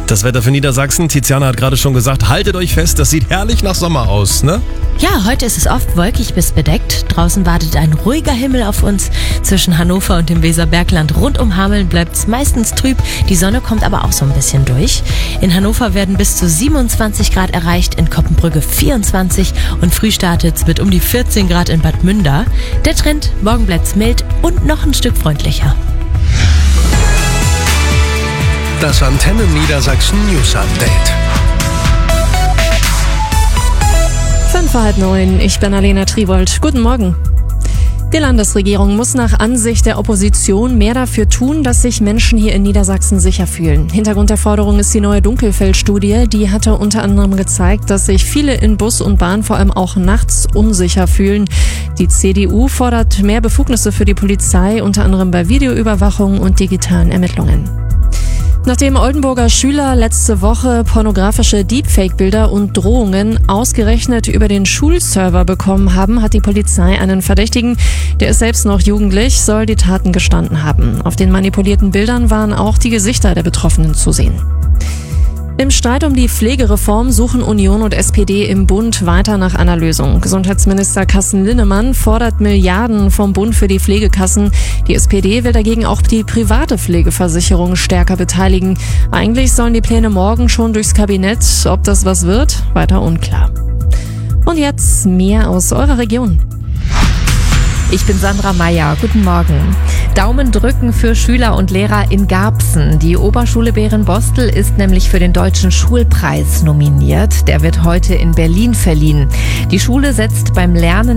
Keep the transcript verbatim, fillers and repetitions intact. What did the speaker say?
Das Wetter für Niedersachsen, Tiziana hat gerade schon gesagt, haltet euch fest, das sieht herrlich nach Sommer aus, ne? Ja, heute ist es oft wolkig bis bedeckt. Draußen wartet ein ruhiger Himmel auf uns. Zwischen Hannover und dem Weserbergland rund um Hameln bleibt es meistens trüb. Die Sonne kommt aber auch so ein bisschen durch. In Hannover werden bis zu siebenundzwanzig Grad erreicht, in Koppenbrügge vierundzwanzig und früh startet es mit um die vierzehn Grad in Bad Münder. Der Trend, morgen bleibt's mild und noch ein Stück freundlicher. Das Antenne Niedersachsen News Update. Fünf vor halb neun, ich bin Alena Tribold. Guten Morgen. Die Landesregierung muss nach Ansicht der Opposition mehr dafür tun, dass sich Menschen hier in Niedersachsen sicher fühlen. Hintergrund der Forderung ist die neue Dunkelfeld-Studie. Die hatte unter anderem gezeigt, dass sich viele in Bus und Bahn vor allem auch nachts unsicher fühlen. Die C D U fordert mehr Befugnisse für die Polizei, unter anderem bei Videoüberwachung und digitalen Ermittlungen. Nachdem Oldenburger Schüler letzte Woche pornografische Deepfake-Bilder und Drohungen ausgerechnet über den Schulserver bekommen haben, hat die Polizei einen Verdächtigen, der ist selbst noch jugendlich, soll die Taten gestanden haben. Auf den manipulierten Bildern waren auch die Gesichter der Betroffenen zu sehen. Im Streit um die Pflegereform suchen Union und S P D im Bund weiter nach einer Lösung. Gesundheitsminister Carsten Linnemann fordert Milliarden vom Bund für die Pflegekassen. Die S P D will dagegen auch die private Pflegeversicherung stärker beteiligen. Eigentlich sollen die Pläne morgen schon durchs Kabinett. Ob das was wird, weiter unklar. Und jetzt mehr aus eurer Region. Ich bin Sandra Meyer. Guten Morgen. Daumen drücken für Schüler und Lehrer in Garbsen. Die Oberschule Bärenbostel ist nämlich für den Deutschen Schulpreis nominiert. Der wird heute in Berlin verliehen. Die Schule setzt beim Lernen